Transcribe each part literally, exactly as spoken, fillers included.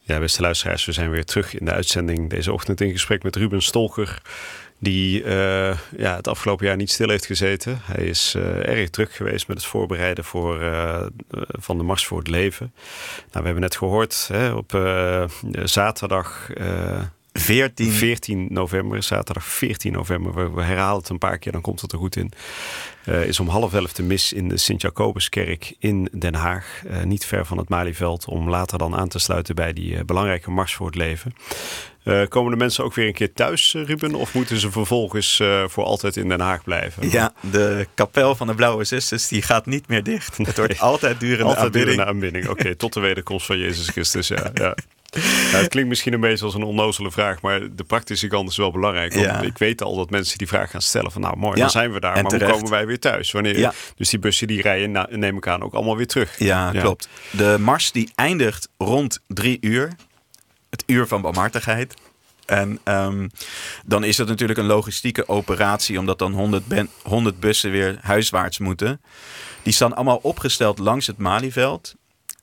Ja, beste luisteraars, we zijn weer terug in de uitzending deze ochtend in gesprek met Ruben Stolker, die uh, ja, het afgelopen jaar niet stil heeft gezeten. Hij is uh, erg druk geweest met het voorbereiden voor, uh, van de Mars voor het Leven. Nou, we hebben net gehoord hè, op uh, zaterdag uh, veertien. veertien november, zaterdag veertien november, we, we herhalen het een paar keer, dan komt het er goed in. Uh, is om half elf de mis in de Sint-Jacobuskerk in Den Haag. Uh, niet ver van het Malieveld, om later dan aan te sluiten bij die uh, belangrijke Mars voor het Leven. Uh, komen de mensen ook weer een keer thuis, Ruben? Of moeten ze vervolgens uh, voor altijd in Den Haag blijven? Ja, de kapel van de Blauwe Zusters die gaat niet meer dicht. Het wordt altijd durende altijd aanbidding. durende aanbidding. Oké, okay, tot de wederkomst van Jezus Christus. Ja, ja. Nou, het klinkt misschien een beetje als een onnozele vraag, maar de praktische kant is wel belangrijk. Want ja. Ik weet al dat mensen die vraag gaan stellen van nou mooi, ja. dan zijn we daar, en maar terecht. Hoe komen wij weer thuis? Wanneer? Ja. Dus die bussen die rijden, nou, neem ik aan, ook allemaal weer terug. Ja, ja, klopt. De mars die eindigt rond drie uur. Het uur van barmhartigheid. En um, dan is het natuurlijk een logistieke operatie, omdat dan honderd, ben, honderd bussen weer huiswaarts moeten. Die staan allemaal opgesteld langs het Malieveld.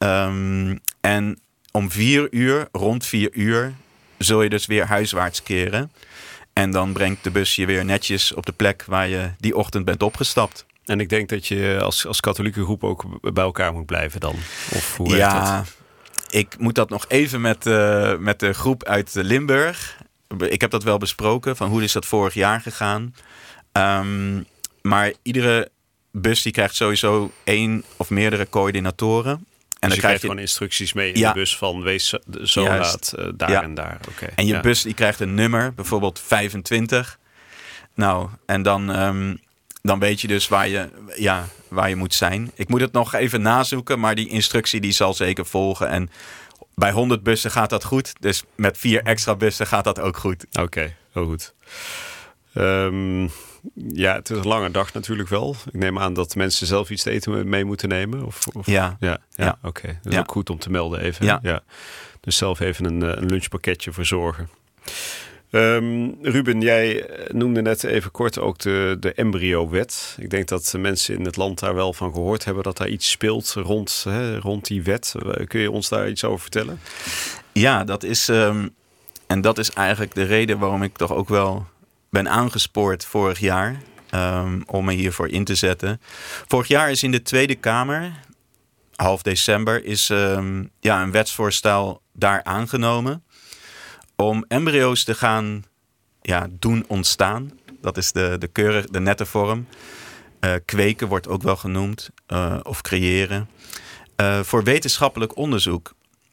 Um, en om vier uur, rond vier uur, zul je dus weer huiswaarts keren. En dan brengt de bus je weer netjes op de plek waar je die ochtend bent opgestapt. En ik denk dat je als, als katholieke groep ook bij elkaar moet blijven dan? Of hoe werkt ja, dat? Ik moet dat nog even met, uh, met de groep uit Limburg. Ik heb dat wel besproken, van hoe is dat vorig jaar gegaan. Um, maar iedere bus die krijgt sowieso één of meerdere coördinatoren. En dus dan je krijgt je gewoon instructies mee in ja. de bus van wees zo laat uh, daar ja. en daar. Okay. En je ja. bus die krijgt een nummer, bijvoorbeeld vijfentwintig. Nou, en dan, um, dan weet je dus waar je, ja, waar je moet zijn. Ik moet het nog even nazoeken, maar die instructie die zal zeker volgen. En bij honderd bussen gaat dat goed. Dus met vier extra bussen gaat dat ook goed. Oké, okay, heel goed. Um, ja, het is een lange dag natuurlijk wel. Ik neem aan dat mensen zelf iets te eten mee moeten nemen. Of, of? Ja. Ja, ja, ja. oké. Okay. Dat is ja. ook goed om te melden even. Ja. Ja. Dus zelf even een, een lunchpakketje verzorgen. Um, Ruben, jij noemde net even kort ook de, de embryo-wet. Ik denk dat de mensen in het land daar wel van gehoord hebben dat daar iets speelt rond, hè, rond die wet. Kun je ons daar iets over vertellen? Ja, dat is, um, en dat is eigenlijk de reden waarom ik toch ook wel ben aangespoord vorig jaar um, om me hiervoor in te zetten. Vorig jaar is in de Tweede Kamer, half december, is um, ja, een wetsvoorstel daar aangenomen om embryo's te gaan ja, doen ontstaan. Dat is de, de, keurig, de nette vorm. Uh, kweken wordt ook wel genoemd. Uh, of creëren. Uh, voor wetenschappelijk onderzoek.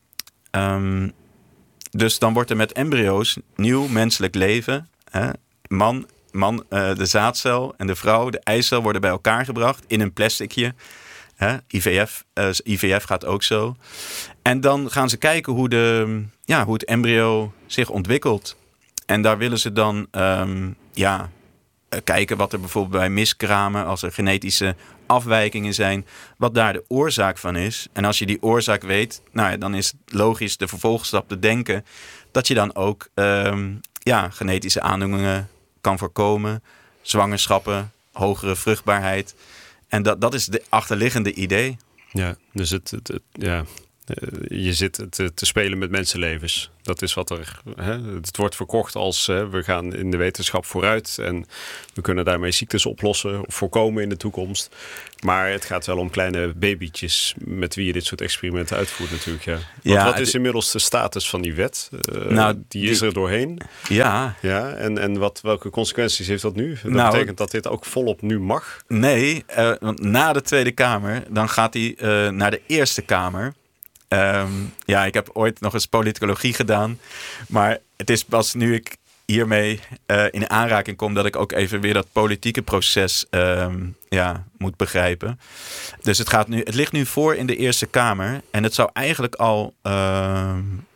Um, dus dan wordt er met embryo's nieuw menselijk leven. Hè, man, man uh, de zaadcel en de vrouw, de eicel worden bij elkaar gebracht in een plasticje. Hè, I V F, uh, I V F gaat ook zo. En dan gaan ze kijken hoe, de, ja, hoe het embryo zich ontwikkelt. En daar willen ze dan um, ja, kijken wat er bijvoorbeeld bij miskramen, als er genetische afwijkingen zijn, wat daar de oorzaak van is. En als je die oorzaak weet, nou ja, dan is het logisch de vervolgstap te denken dat je dan ook um, ja, genetische aandoeningen kan voorkomen, zwangerschappen, hogere vruchtbaarheid. En dat, dat is het achterliggende idee. Ja, dus het, het, het ja, je zit te, te spelen met mensenlevens. Dat is wat er. Hè, het wordt verkocht als hè, we gaan in de wetenschap vooruit en we kunnen daarmee ziektes oplossen of voorkomen in de toekomst. Maar het gaat wel om kleine babytjes met wie je dit soort experimenten uitvoert natuurlijk. Ja. Wat, ja, wat is inmiddels de status van die wet? Uh, nou, die is die, er doorheen. Ja. ja en en wat, welke consequenties heeft dat nu? Dat nou, betekent dat dit ook volop nu mag? Nee, uh, want na de Tweede Kamer, dan gaat hij uh, naar de Eerste Kamer. Um, ja, ik heb ooit nog eens politicologie gedaan. Maar het is pas nu ik hiermee uh, in aanraking kom dat ik ook even weer dat politieke proces um, ja, moet begrijpen. Dus het, gaat nu, het ligt nu voor in de Eerste Kamer. En het zou eigenlijk al uh,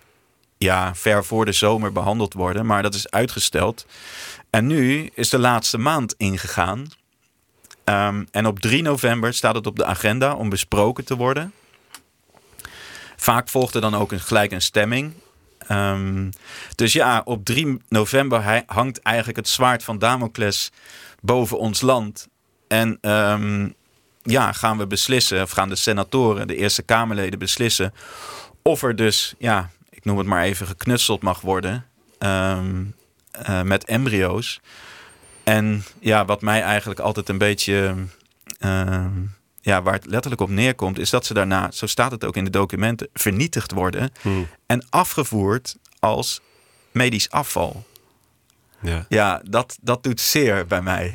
ja, ver voor de zomer behandeld worden. Maar dat is uitgesteld. En nu is de laatste maand ingegaan. Um, en op drie november staat het op de agenda om besproken te worden. Vaak volgt er dan ook een, gelijk een stemming. Um, dus ja, op drie november hangt eigenlijk het zwaard van Damocles boven ons land. En um, ja, gaan we beslissen, of gaan de senatoren, de Eerste Kamerleden beslissen of er dus, ja, ik noem het maar even, geknutseld mag worden um, uh, met embryo's. En ja, wat mij eigenlijk altijd een beetje, uh, ja, waar het letterlijk op neerkomt, is dat ze daarna, zo staat het ook in de documenten, vernietigd worden hmm. en afgevoerd als medisch afval. Ja, ja dat, dat doet zeer bij mij.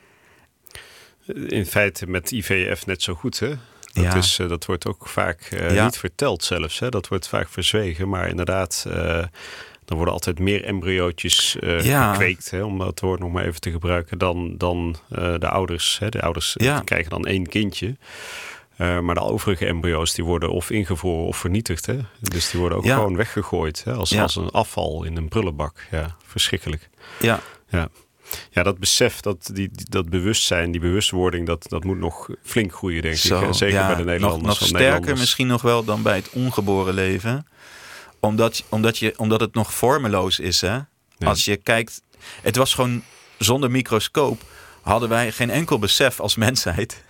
In feite met I V F net zo goed, hè? Dat, ja. is, uh, dat wordt ook vaak uh, ja. niet verteld zelfs. Hè? Dat wordt vaak verzwegen. Maar inderdaad, uh, er worden altijd meer embryootjes uh, ja. gekweekt. Hè? Om dat woord nog maar even te gebruiken. Dan, dan uh, de ouders. Hè? De ouders ja. krijgen dan één kindje. Uh, maar de overige embryo's die worden of ingevroren of vernietigd. Hè? Dus die worden ook ja. gewoon weggegooid. Hè? Als, ja. als een afval in een prullenbak. Ja, verschrikkelijk. Ja. Ja. Ja, dat besef, dat, die, dat bewustzijn, die bewustwording, dat, dat moet nog flink groeien, denk Zo, ik. Zeker ja, bij de Nederlanders. Nog, nog sterker Nederlanders. misschien nog wel dan bij het ongeboren leven. Omdat, omdat, je, omdat het nog vormeloos is. Hè? Ja. Als je kijkt, het was gewoon zonder microscoop hadden wij geen enkel besef als mensheid.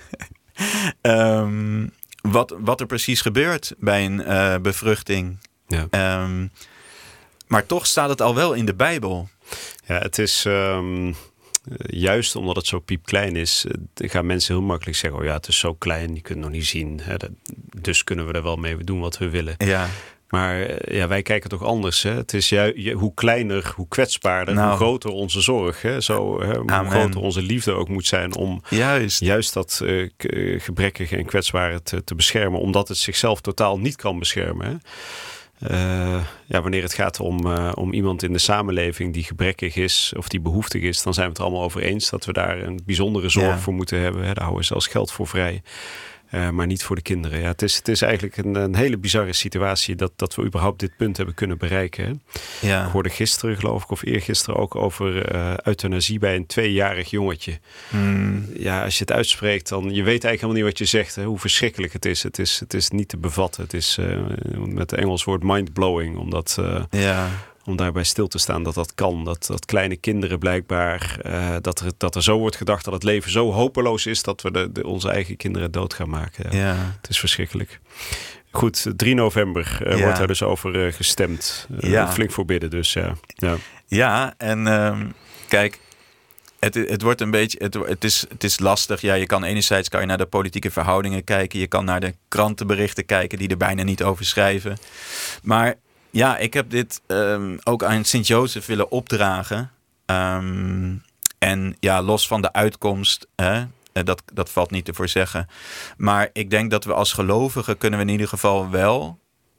um, wat, wat er precies gebeurt bij een uh, bevruchting. Ja. Um, maar toch staat het al wel in de Bijbel. Ja, het is um, juist omdat het zo piepklein is, gaan mensen heel makkelijk zeggen, oh ja, het is zo klein, die kunnen het nog niet zien. Hè, dat, dus kunnen we er wel mee doen wat we willen. Ja. Maar ja, wij kijken toch anders. Hè? Het is ju- hoe kleiner, hoe kwetsbaarder, nou. hoe groter onze zorg. Hè? Zo, hè? Hoe groter onze liefde ook moet zijn om juist, juist dat uh, k- gebrekkige en kwetsbare te, te beschermen. Omdat het zichzelf totaal niet kan beschermen. Hè? Uh, ja, wanneer het gaat om, uh, om iemand in de samenleving die gebrekkig is of die behoeftig is, dan zijn we het er allemaal over eens dat we daar een bijzondere zorg ja. voor moeten hebben. Hè? Daar houden we zelfs geld voor vrij. Uh, maar niet voor de kinderen. Ja, het, is, het is eigenlijk een, een hele bizarre situatie dat, dat we überhaupt dit punt hebben kunnen bereiken. Hè? Ja. Ik hoorde gisteren, geloof ik, of eergisteren ook over uh, euthanasie bij een tweejarig jongetje. Mm. Ja, als je het uitspreekt, dan je weet eigenlijk helemaal niet wat je zegt. Hè? Hoe verschrikkelijk het is. Het is, het is niet te bevatten. Het is uh, met het Engels woord mind-blowing. Omdat... Uh, ja. Om daarbij stil te staan dat dat kan. Dat, dat kleine kinderen blijkbaar... Uh, dat, er, dat er zo wordt gedacht dat het leven zo hopeloos is... dat we de, de, onze eigen kinderen dood gaan maken. Ja. Ja. Het is verschrikkelijk. Goed, drie november uh, ja. wordt daar dus over uh, gestemd. Uh, ja. Flink voor bidden dus, ja. Ja, ja en um, kijk... Het, het wordt een beetje... Het, het, is, het is lastig. Ja, je kan enerzijds kan je naar de politieke verhoudingen kijken. Je kan naar de krantenberichten kijken... die er bijna niet over schrijven. Maar... Ja, ik heb dit um, ook aan Sint-Jozef willen opdragen. Um, en ja, los van de uitkomst, hè, dat, dat valt niet te voor zeggen. Maar ik denk dat we als gelovigen kunnen we in ieder geval wel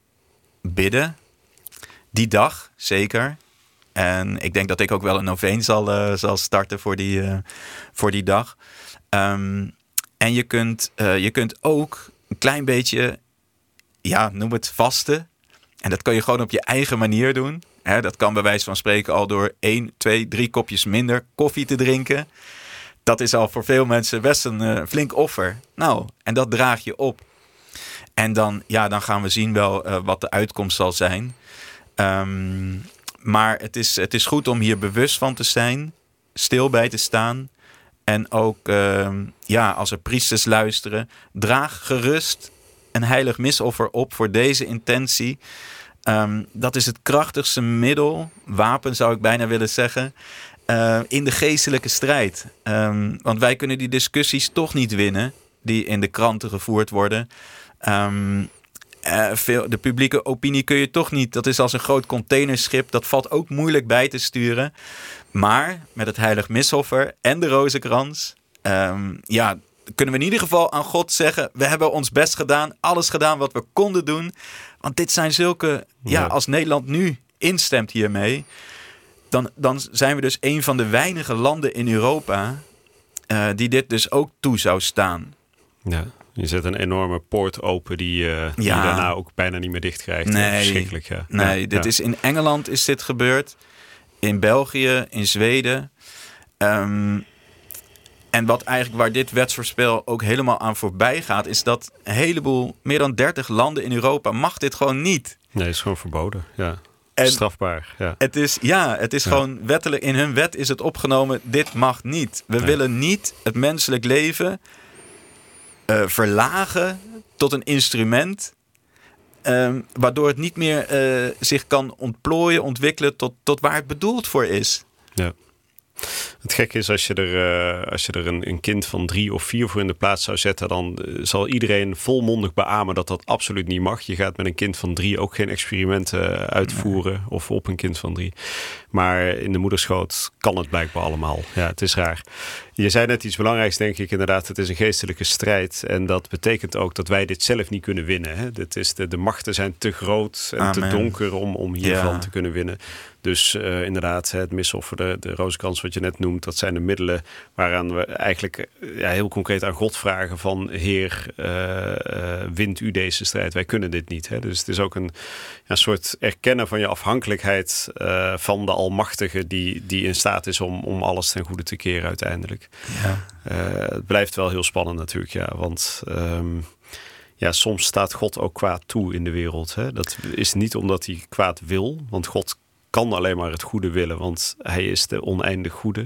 bidden. Die dag, zeker. En ik denk dat ik ook wel een noveen zal, uh, zal starten voor die, uh, voor die dag. Um, en je kunt, uh, je kunt ook een klein beetje, ja, noem het vasten. En dat kan je gewoon op je eigen manier doen. He, dat kan bij wijze van spreken al door één, twee, drie kopjes minder koffie te drinken. Dat is al voor veel mensen best een uh, flink offer. Nou, en dat draag je op. En dan, ja, dan gaan we zien wel uh, wat de uitkomst zal zijn. Um, maar het is, het is goed om hier bewust van te zijn. Stil bij te staan. En ook, uh, ja, als er priesters luisteren, draag gerust een heilig misoffer op voor deze intentie. Um, dat is het krachtigste middel, wapen zou ik bijna willen zeggen, uh, in de geestelijke strijd. Um, want wij kunnen die discussies toch niet winnen, die in de kranten gevoerd worden. Um, uh, veel, de publieke opinie kun je toch niet, dat is als een groot containerschip, dat valt ook moeilijk bij te sturen. Maar met het heilig misoffer en de rozenkrans, um, ja, kunnen we in ieder geval aan God zeggen, we hebben ons best gedaan, alles gedaan wat we konden doen. Want dit zijn zulke, ja, ja. als Nederland nu instemt hiermee, dan, dan zijn we dus een van de weinige landen in Europa uh, die dit dus ook toe zou staan. Ja, je zet een enorme poort open die, uh, die ja. je daarna ook bijna niet meer dicht krijgt. Nee, verschrikkelijk, ja. Nee, ja, dit ja. is in Engeland is dit gebeurd, in België, in Zweden. Um, En wat eigenlijk waar dit wetsvoorspel ook helemaal aan voorbij gaat, is dat een heleboel, meer dan dertig landen in Europa mag dit gewoon niet. Nee, het is gewoon verboden. Ja. En strafbaar. Ja, het is, ja, het is ja. gewoon wettelijk, in hun wet is het opgenomen, dit mag niet. We nee. willen niet het menselijk leven uh, verlagen tot een instrument Um, waardoor het niet meer uh, zich kan ontplooien, ontwikkelen tot, tot waar het bedoeld voor is. Ja. Het gekke is, als je er, uh, als je er een, een kind van drie of vier voor in de plaats zou zetten, dan uh, zal iedereen volmondig beamen dat dat absoluut niet mag. Je gaat met een kind van drie ook geen experimenten uitvoeren nee. of op een kind van drie. Maar in de moederschoot kan het blijkbaar allemaal. Ja, het is raar. Je zei net iets belangrijks, denk ik inderdaad. Het is een geestelijke strijd. En dat betekent ook dat wij dit zelf niet kunnen winnen. Hè? Dit is de, de machten zijn te groot en Amen. te donker om, om hiervan ja. te kunnen winnen. Dus uh, inderdaad, het missoffer, de, de rozenkrans wat je net noemt, dat zijn de middelen waaraan we eigenlijk ja, heel concreet aan God vragen van Heer, uh, uh, wint u deze strijd? Wij kunnen dit niet. Hè? Dus het is ook een ja, soort erkennen van je afhankelijkheid uh, van de Almachtige die, die in staat is om, om alles ten goede te keren uiteindelijk. Ja. Uh, het blijft wel heel spannend natuurlijk, ja, want um, ja, soms staat God ook kwaad toe in de wereld. Hè? Dat is niet omdat hij kwaad wil, want God kan alleen maar het goede willen, want hij is de oneindig goede.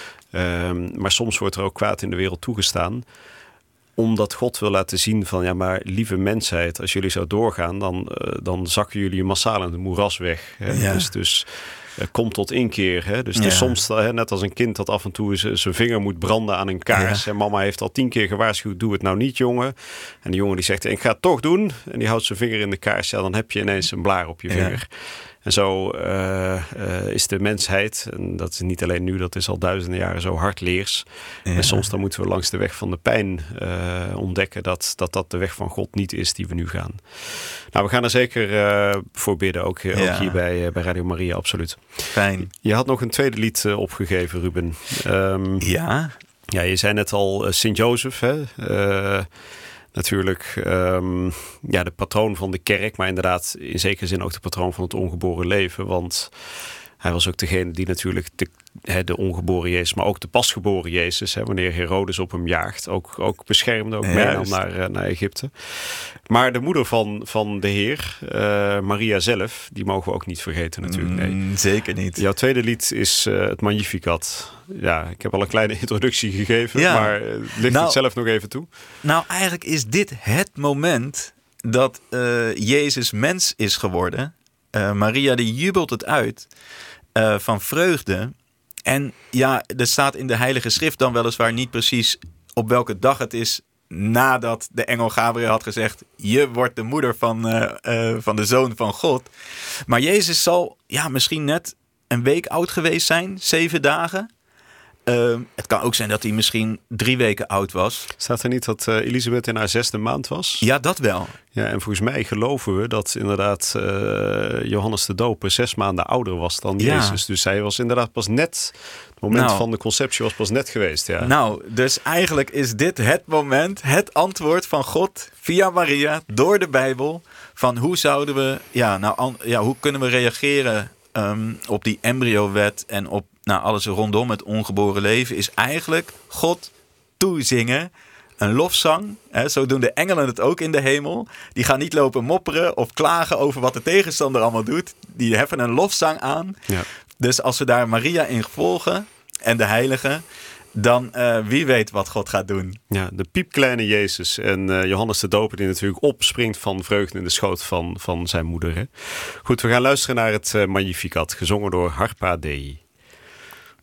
Um, maar soms wordt er ook kwaad in de wereld toegestaan, omdat God wil laten zien van, ja, maar lieve mensheid, als jullie zo doorgaan, dan, uh, dan zakken jullie massaal in het moeras weg. Hè? Ja. Dus, dus uh, kom tot inkeer. Hè? Dus, ja. dus soms, uh, net als een kind dat af en toe z- zijn vinger moet branden aan een kaars. Ja. En mama heeft al tien keer gewaarschuwd, doe het nou niet, jongen. En de jongen die zegt, ik ga het toch doen. En die houdt zijn vinger in de kaars. Ja, dan heb je ineens een blaar op je vinger. Ja. En zo uh, uh, is de mensheid, en dat is niet alleen nu, dat is al duizenden jaren zo hardleers. Ja. En soms dan moeten we langs de weg van de pijn uh, ontdekken dat, dat dat de weg van God niet is die we nu gaan. Nou, we gaan er zeker uh, voor bidden, ook, ja. ook hier bij, uh, bij Radio Maria, absoluut. Fijn. Je had nog een tweede lied uh, opgegeven, Ruben. Um, ja. Ja, je zei net al uh, Sint-Jozef, hè? Uh, Natuurlijk um, ja, de patroon van de kerk, maar inderdaad in zekere zin ook de patroon van het ongeboren leven. Want hij was ook degene die natuurlijk de, he, de ongeboren Jezus, maar ook de pasgeboren Jezus, he, wanneer Herodes op hem jaagt, ook, ook beschermde, ook meenam naar, uh, naar Egypte. Maar de moeder van, van de Heer, uh, Maria zelf, die mogen we ook niet vergeten natuurlijk. Nee. Mm, zeker niet. Jouw tweede lied is uh, het Magnificat. Ja, ik heb al een kleine introductie gegeven, ja. maar uh, ligt nou, het zelf nog even toe? Nou, eigenlijk is dit het moment dat uh, Jezus mens is geworden. Uh, Maria die jubelt het uit uh, van vreugde. En ja, er staat in de Heilige Schrift dan weliswaar niet precies op welke dag het is nadat de engel Gabriel had gezegd, je wordt de moeder van, uh, uh, van de Zoon van God. Maar Jezus zal ja, misschien net een week oud geweest zijn, zeven dagen. Uh, het kan ook zijn dat hij misschien drie weken oud was. Staat er niet dat uh, Elisabeth in haar zesde maand was? Ja, dat wel. Ja, en volgens mij geloven we dat inderdaad uh, Johannes de Doper zes maanden ouder was dan ja. Jezus. Dus hij was inderdaad pas net, het moment nou, van de conceptie was pas net geweest. Ja. Nou, dus eigenlijk is dit het moment, het antwoord van God via Maria door de Bijbel. Van hoe zouden we, ja, nou, an, ja, hoe kunnen we reageren um, op die embryo-wet en op nou, alles rondom het ongeboren leven, is eigenlijk God toezingen. Een lofzang. Hè, zo doen de engelen het ook in de hemel. Die gaan niet lopen mopperen of klagen over wat de tegenstander allemaal doet. Die heffen een lofzang aan. Ja. Dus als we daar Maria in volgen en de heiligen, dan uh, wie weet wat God gaat doen. Ja, de piepkleine Jezus en uh, Johannes de Doper die natuurlijk opspringt van vreugde in de schoot van, van zijn moeder. Hè? Goed, we gaan luisteren naar het uh, Magnificat, gezongen door Harpa Dei.